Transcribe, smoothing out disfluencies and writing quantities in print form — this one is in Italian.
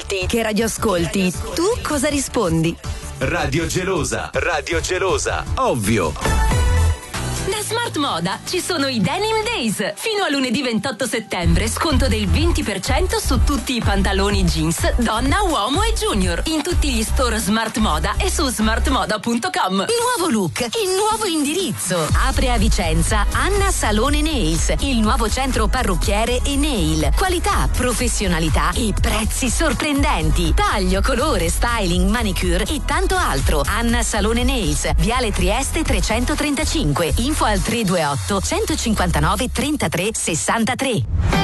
metti? Che radio ascolti? Tu cosa rispondi? Radio Gelosa, ovvio. Da Smart Moda ci sono i Denim Days. Fino a lunedì 28 settembre sconto del 20% su tutti i pantaloni jeans, donna, uomo e junior. In tutti gli store Smart Moda e su smartmoda.com. Nuovo look, il nuovo indirizzo. Apre a Vicenza Anna Salone Nails, il nuovo centro parrucchiere e nail. Qualità, professionalità e prezzi sorprendenti. Taglio, colore, styling, manicure e tanto altro. Anna Salone Nails, Viale Trieste 335. Info al 328 159 33 63.